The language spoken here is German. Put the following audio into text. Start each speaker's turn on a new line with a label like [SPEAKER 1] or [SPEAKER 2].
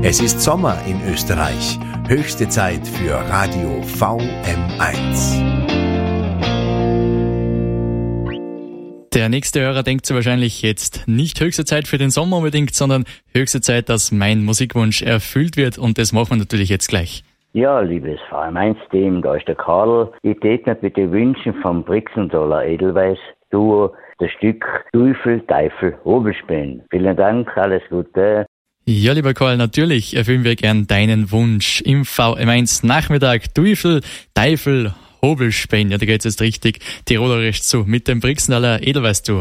[SPEAKER 1] Es ist Sommer in Österreich. Höchste Zeit für Radio VM1.
[SPEAKER 2] Der nächste Hörer denkt sich wahrscheinlich jetzt nicht höchste Zeit für den Sommer unbedingt, sondern höchste Zeit, dass mein Musikwunsch erfüllt wird, und das machen wir natürlich jetzt gleich.
[SPEAKER 3] Ja, liebes VM1-Team, da ist der Karl. Ich tät mir bitte wünschen vom Brixendoller Edelweiss Duo das Stück Teufel, Hobelspinn. Vielen Dank, alles Gute.
[SPEAKER 2] Ja, lieber Karl, natürlich erfüllen wir gern deinen Wunsch. Im VM1 Nachmittag Teufel, Hobelspinn. Ja, da geht's jetzt richtig tirolerisch zu mit dem Brixendoller Edelweiss Duo.